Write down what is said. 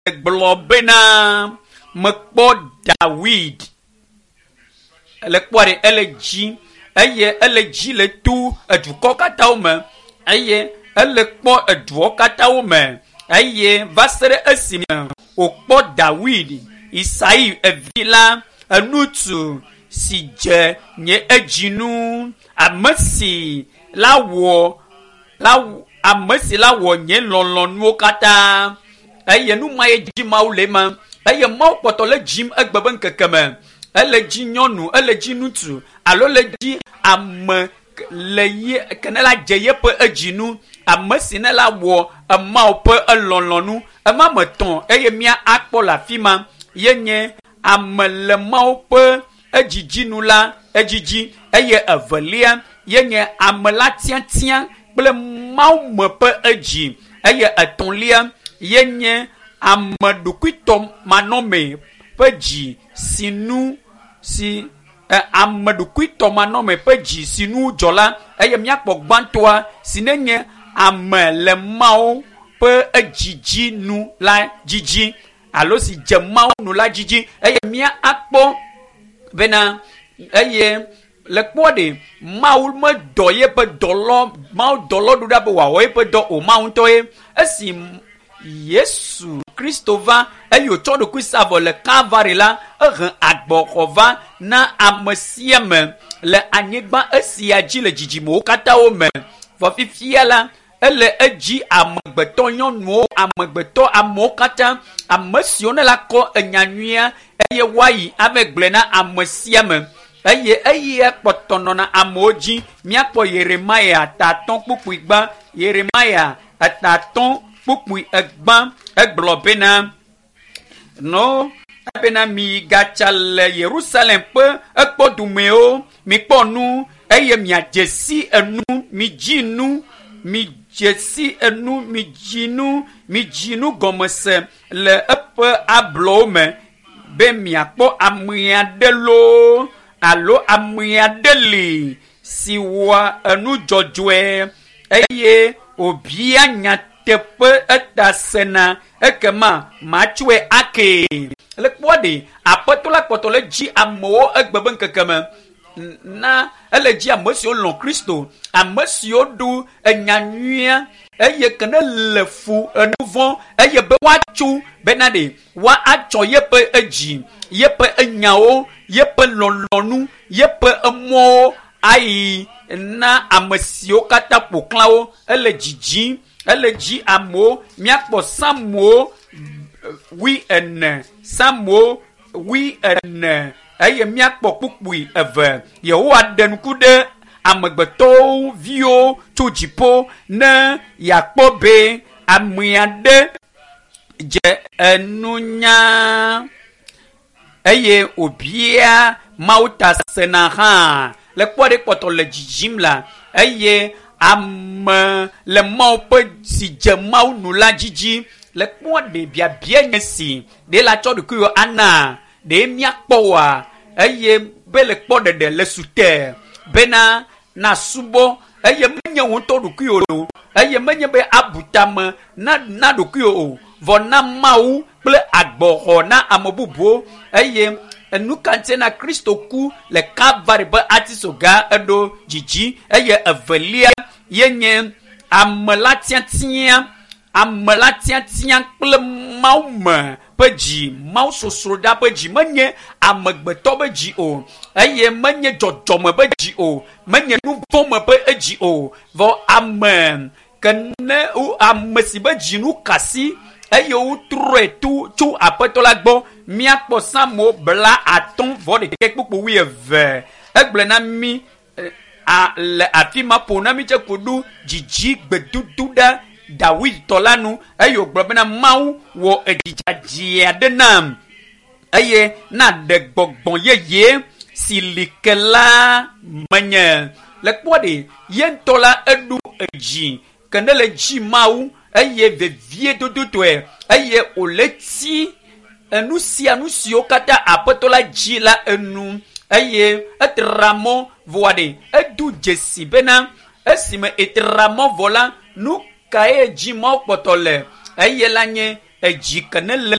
globena mekpo David le kpɔre ele dzi eye ele dzi le tu edukɔ katãwo me eye ele kpɔ eduɔ katãwo me eye va se ɖe esime wòkpɔ David Isai evi la enutsu si dze nye edzinu ame si la wɔ nye lɔlɔnuwo katã eye nu ma ye dzi Mawu le ma eye Mawu kpɔtɔ le dzim egbe be ŋkeke me ele dzi nyɔnu ele dzi nutsu alo le dzi ame le ye kene la dze yeƒe edzinu ame si ne la wɔ emawo ƒe elɔlɔnu ema me tɔn eye mía akpɔ le afi ma ye nye ame le Mawu ƒe edzidzinu la edzidzi eye evelia ye nye ame la tiatia kple Mawu me ƒe edzi eye etɔ̃lia ye nye ame ɖokuitɔ manɔme ƒe dzi si nu si ame ɖokuitɔ manɔme ƒe dzi si nu dzɔ la eye míakpɔ gbãtɔa si ne nye ame le Mawu ƒe edzidzinu la dzidzi alo si dze Mawu nu la dzidzi eye mía akpɔ bena eye le kpɔ ɖe Mawu me dɔ yeƒe dɔlɔ Mawu dɔlɔ ɖo ɖa be wòawɔ yeƒe dɔ o Mawu ŋutɔ ye esi Yesu Kristo va eye wòtsɔ ɖokui sa vɔ le Kalvari la ehe agbɔxɔ va na ame sia me le anyigba esia dzi le dzidzimewo katãwo me vɔ fifia la ele edzi amegbetɔ nyɔnuwo amegbetɔ amewo katã ame siwo ne la kɔ enya nyuia eye woayi ave gblɔe na ame sia me eye kpɔtɔ nɔna amewo dzi míakpɔ Yeremia 3:8 Yeremia 3:8 egblɔ bena no bena mi gatsa le Yerusalem ƒe ekpɔ dumewo mikpɔ nu eye miadze si enu midzi nu midze si enu midzi nu gɔmese le eƒe ablɔwo me be miakpɔ ame aɖe loo alo ame aɖe li si wɔ enu dzɔdzɔe eye wòbia nyateƒe eta sena ekema matsɔe ake le kpɔ ɖe aƒetɔ la kpɔtɔ le dzi amewo egbe be ŋkeke me na ele dzi ame siwo lɔ̃ Kristo ame siwo ɖo enya nyuia eye kene le fu enu vɔ eye be woatso bena ɖe woatsɔ yeƒe edzi yeƒe enyawo yeƒe lɔlɔnu yeƒe emɔwo ayi na ame siwo katã ƒoxlawo ele dzidzi ele dzi amewo míakpɔ Samuel 14 Samuel 14 eye míakpɔ kpukpui eve Yehowa ɖe ŋku ɖe amegbetɔwo viwo tso dziƒo ne yakpɔ be ame aɖe dze enunya eye wòbia Mawu ta sena hã le kpɔ ɖe kpɔtɔ le dzidzim la eye ame le Mawu ƒe si dze Mawu nu la dzidzi le kpɔ ɖe biabia nye si ɖe la tsɔ ɖokui ana ɖe míakpɔ wa eye be le kpɔ ɖeɖe le sute bena na subɔ eye menye ŋutɔ ɖokui o eye menye be abutame na ɖokui o vɔ na Mawu kple agbɔxɔ na ame bubuwo eye enu kante na Kristo ku le Kalvari be atisoga eɖo dzidzi eye evelia ye nye ame la tiatia kple Mawu me ƒe dzi Mawu sosro ɖa ƒe dzi menye amegbetɔ ƒe dzi o eye menye dzɔdzɔme ƒe dzi o menye nuvɔme ƒe edzi o vɔ ame si ƒe dzi nu kasi eye wotrɔe tso aƒetɔ la gbɔ míakpɔ Samuel 5:12 egblɔ na mí le afi ma ƒo na mí tse ko ɖo dzidzi gbedudu ɖa David tɔ la nu eye wògblɔ bena Mawu wɔ edzidzadzi aɖe nam eye na ɖe gbɔgbɔ yeye si li ke la menye le kpɔ ɖe ye ŋutɔ la eɖo edzi ke ne le dzi Mawu eye vevie dodotɔe eye wòle ti enu sia nu siwo katã aƒetɔ la dzi la enu eye etra mɔ vɔa ɖe edo dzesi bena esime etra mɔ vɔ la nu kae dzi Mawu kpɔtɔ le eye la nye edzi ke ne le